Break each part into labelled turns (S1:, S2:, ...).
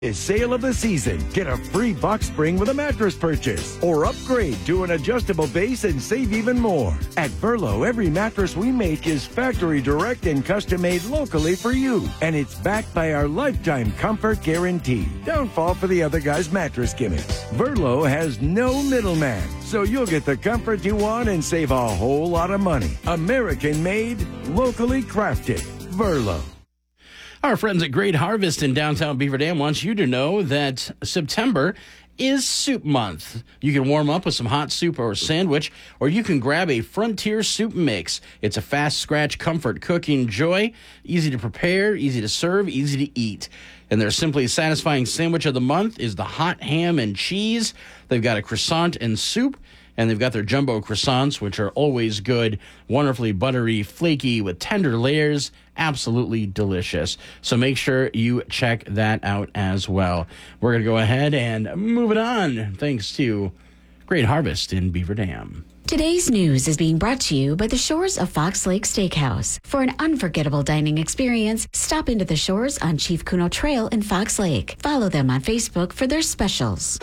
S1: Is sale of the season. Get a free box spring with a mattress purchase or upgrade to an adjustable base and save even more. At Verlo, every mattress we make is factory direct and custom made locally for you. And it's backed by our lifetime comfort guarantee. Don't fall for the other guy's mattress gimmicks. Verlo has no middleman, so you'll get the comfort you want and save a whole lot of money. American made, locally crafted. Verlo.
S2: Our friends at Great Harvest in downtown Beaver Dam want you to know that September is soup month. You can warm up with some hot soup or a sandwich, or you can grab a Frontier soup mix. It's a fast scratch comfort cooking joy, easy to prepare, easy to serve, easy to eat. And their simply satisfying sandwich of the month is the hot ham and cheese. They've got a croissant and soup, and they've got their jumbo croissants, which are always good, wonderfully buttery, flaky, with tender layers, absolutely delicious. So make sure you check that out as well. We're going to go ahead and move it on, thanks to Great Harvest in Beaver Dam.
S3: Today's news is being brought to you by the Shores of Fox Lake Steakhouse. For an unforgettable dining experience, stop into the Shores on Chief Kuno Trail in Fox Lake. Follow them on Facebook for their specials.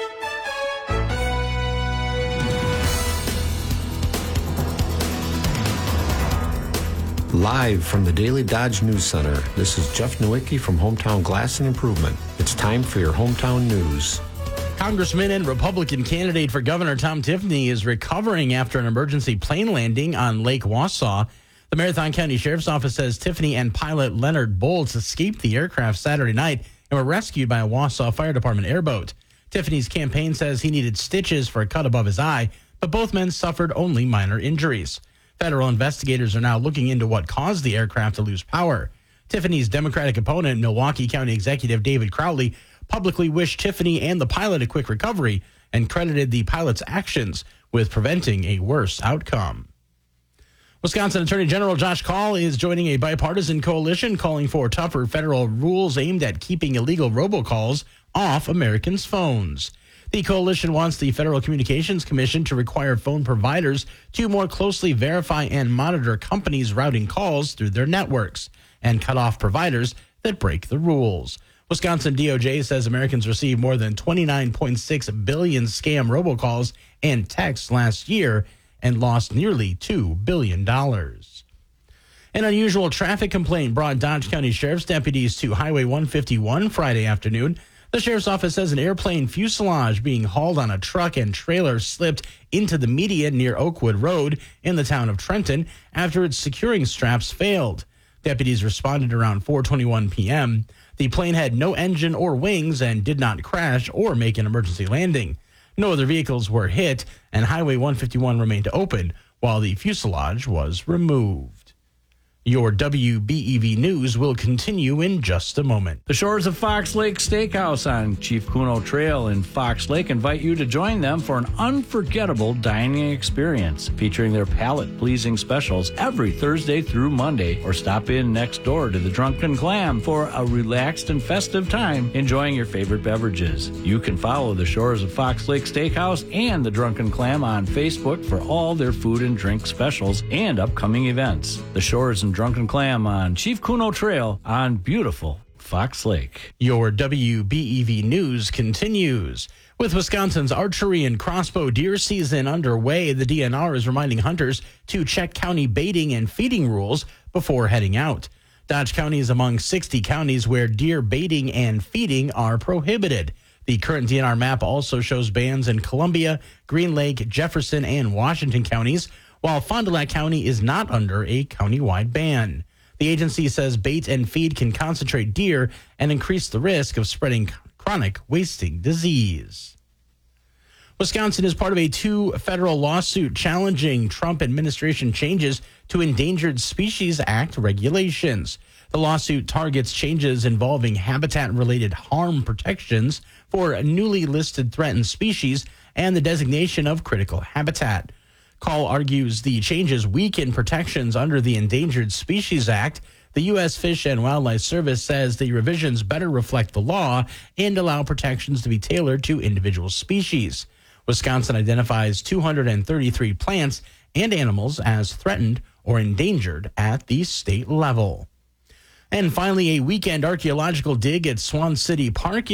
S4: Live from the Daily Dodge News Center, this is Jeff Nowicki from Hometown Glass and Improvement. It's time for your hometown news.
S2: Congressman and Republican candidate for governor Tom Tiffany is recovering after an emergency plane landing on Lake Wausau. The Marathon County Sheriff's Office says Tiffany and pilot Leonard Bolts escaped the aircraft Saturday night and were rescued by a Wausau Fire Department airboat. Tiffany's campaign says he needed stitches for a cut above his eye, but both men suffered only minor injuries. Federal investigators are now looking into what caused the aircraft to lose power. Tiffany's Democratic opponent, Milwaukee County Executive David Crowley, publicly wished Tiffany and the pilot a quick recovery and credited the pilot's actions with preventing a worse outcome. Wisconsin Attorney General Josh Kaul is joining a bipartisan coalition calling for tougher federal rules aimed at keeping illegal robocalls off Americans' phones. The coalition wants the Federal Communications Commission to require phone providers to more closely verify and monitor companies routing calls through their networks and cut off providers that break the rules. Wisconsin DOJ says Americans received more than 29.6 billion scam robocalls and texts last year and lost nearly $2 billion. An unusual traffic complaint brought Dodge County Sheriff's deputies to Highway 151 Friday afternoon. The Sheriff's Office says an airplane fuselage being hauled on a truck and trailer slipped into the median near Oakwood Road in the town of Trenton after its securing straps failed. Deputies responded around 4:21 p.m. The plane had no engine or wings and did not crash or make an emergency landing. No other vehicles were hit, and Highway 151 remained open while the fuselage was removed. Your WBEV News will continue in just a moment.
S5: The Shores of Fox Lake Steakhouse on Chief Kuno Trail in Fox Lake invite you to join them for an unforgettable dining experience featuring their palate-pleasing specials every Thursday through Monday, or stop in next door to the Drunken Clam for a relaxed and festive time enjoying your favorite beverages. You can follow the Shores of Fox Lake Steakhouse and the Drunken Clam on Facebook for all their food and drink specials and upcoming events. The Shores and Drunken Clam on Chief Kuno Trail on beautiful Fox Lake.
S2: Your WBEV News continues. With Wisconsin's archery and crossbow deer season underway, the DNR is reminding hunters to check county baiting and feeding rules before heading out. Dodge County is among 60 counties where deer baiting and feeding are prohibited. The current DNR map also shows bans in Columbia, Green Lake, Jefferson, and Washington counties, while Fond du Lac County is not under a countywide ban. The agency says bait and feed can concentrate deer and increase the risk of spreading chronic wasting disease. Wisconsin is part of a 2 federal lawsuit challenging Trump administration changes to Endangered Species Act regulations. The lawsuit targets changes involving habitat-related harm protections for newly listed threatened species and the designation of critical habitat. Kaul argues the changes weaken protections under the Endangered Species Act. The U.S. Fish and Wildlife Service says the revisions better reflect the law and allow protections to be tailored to individual species. Wisconsin identifies 233 plants and animals as threatened or endangered at the state level. And finally, a weekend archaeological dig at Swan City Park